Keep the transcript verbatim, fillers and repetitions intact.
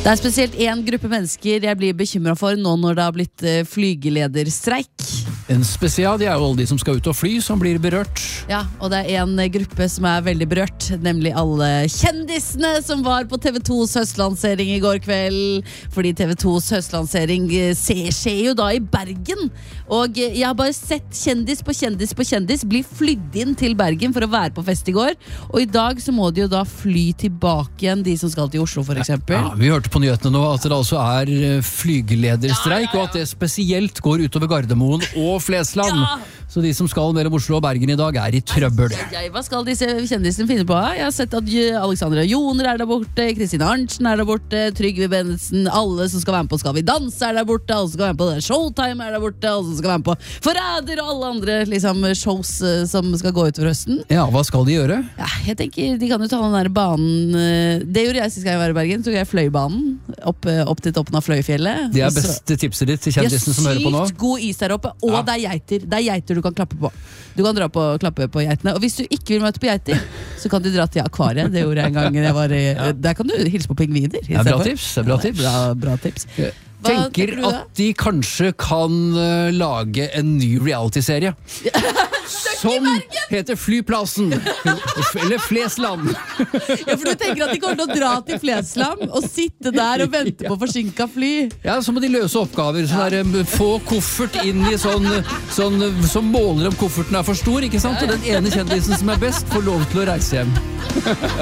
Det er spesielt en gruppe mennesker jeg blir bekymret for nå når det har blitt flygelederstreik. En spesial, det er jo alle de som skal ut og fly som blir berørt. Ja, og det er en gruppe som er veldig berørt, nemlig alle kjendisene som var på T V tos høstlansering i går kveld. Fordi T V tos høstlansering skjer jo da i Bergen. Og jeg har bare sett kjendis på kjendis på kjendis bli flydd inn til Bergen for å være på fest i går. Og i dag så må de jo da fly tilbake igjen, de som skal til Oslo for eksempel. Ja, vi hørte på nyhetene nå at det altså er flygelederstreik, ja, ja, ja. Og at det spesielt går utover Gardermoen og Flesland. Ja. Så de som skal mellom Oslo og Bergen i dag er i trøbbel. Jeg, hva skal disse kjendisene finne på? Jeg har sett at Alexandra Joner er der borte, Kristine Arntzen er der borte, Trygve Benetsen, alle som skal være med på Skal vi danse er der borte, alle som skal være med på Showtime er der borte, alle som skal være med på Forræder og alle andre liksom, shows som skal gå utover høsten. Ja, hva skal de gjøre? Ja, jeg tenker, de kan jo ta den der banen. Det gjorde jeg sist gang jeg var i Bergen, så jeg Fløibanen opp, opp til toppen av Fløyfjellet. Det er beste tipset ditt til kjendisene som hører på nå. Det er sykt god is der oppe, og ja. det er geiter. Det er geiter du kan klappe på. Du kan dra på klappe på geitene. Og hvis du ikke vil møte på geiter, så kan du dra til akvariet. Det gjorde jeg en gang jeg var i, ja. Der kan du hilse på pingviner. Det er bra tips. Det er bra tips. Ja, bra, bra tips. Hva tenker at de kanskje kan uh, lage en ny reality-serie som heter Flyplassen eller Flesland. Ja, for du tenker at de kommer til å dra til Flesland og sitte der og vente på forsinket fly. Ja, så må de løse oppgaver sånn der, få koffert inn i sånn, sånn som måler om kofferten er for stor, ikke sant? Og den ene kjendisen som er best får lov til å reise hjem.